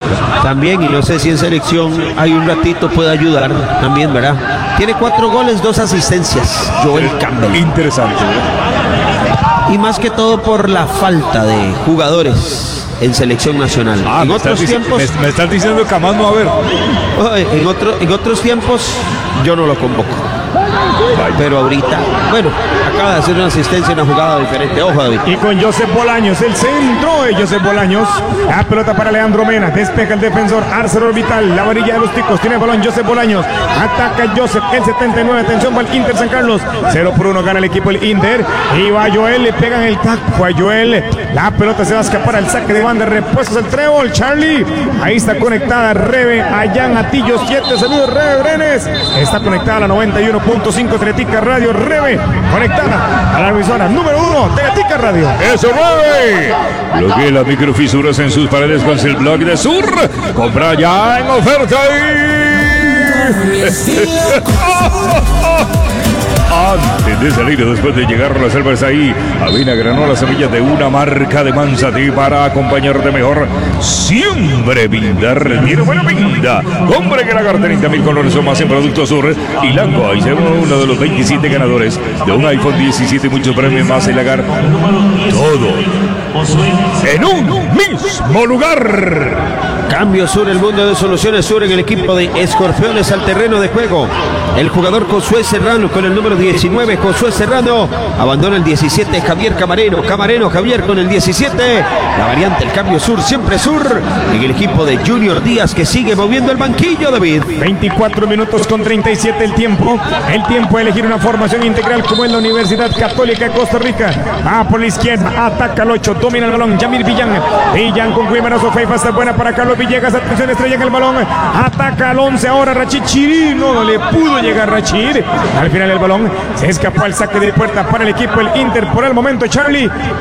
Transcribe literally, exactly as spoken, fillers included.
También, y no sé si en selección hay un ratito puede ayudar también, ¿verdad? Tiene cuatro goles, dos asistencias, Joel Campbell. Interesante. Y más que todo por la falta de jugadores en selección nacional. Ah, en otros tiempos... Me, me estás diciendo que jamás no va a haber. En, otro, en otros tiempos yo no lo convoco. Pero ahorita, bueno, acaba de hacer una asistencia en una jugada diferente. Ojo, David. Y con Joseph Bolaños, el centro de Joseph Bolaños. La pelota para Leandro Mena. Despeja el defensor ArcelorMittal. La varilla de los ticos. Tiene el balón Joseph Bolaños. Ataca Joseph. El setenta y nueve. Atención para el Inter San Carlos. cero por uno gana el equipo el Inter. Y va Joel. Le pegan el taco a Joel. La pelota se va a escapar al saque de banda. Repuestos el trébol. Charlie. Ahí está conectada Rebe. Allá Atillo siete. Saludos Rebe Brenes. Está conectada a la noventa y uno punto cinco Teletica Radio. Rebe conectada a la emisora número uno Teletica Radio. Eso, Rebe. Bloquea las microfisuras en sus paredes con el blog de Sur. Compra ya en oferta y... Antes de salir, después de llegar a las selvas ahí, Avena granó las semillas de una marca de Manzatí para acompañarte mejor. Siempre Vinda, retiro, bueno, Vinda. Compre que la carta treinta mil colores o más en Producto Sur. Y Lango, ahí se uno de los veintisiete ganadores de un iPhone diecisiete y muchos premios más en Lagar. Todo en un mismo lugar. Cambio Sur, el mundo de soluciones Sur en el equipo de Escorpiones al terreno de juego. El jugador Josué Serrano con el número diecinueve, Josué Serrano, abandona el diecisiete, Javier Camarero, Camarero Javier con el diecisiete. La variante, el Cambio Sur, siempre Sur, en el equipo de Junior Díaz que sigue moviendo el banquillo, David. veinticuatro minutos con treinta y siete el tiempo. El tiempo de elegir una formación integral como en la Universidad Católica de Costa Rica. Va por la izquierda, ataca el ocho, domina el balón, Yamir Villán. Villán con Guimarazo, Feifa está buena para Carlos Villegas, atención, estrella en el balón, ataca al once ahora Rachid Chirino, no le pudo llegar Rachid, al final el balón se escapó al saque de puerta para el equipo el Inter por el momento Charlie.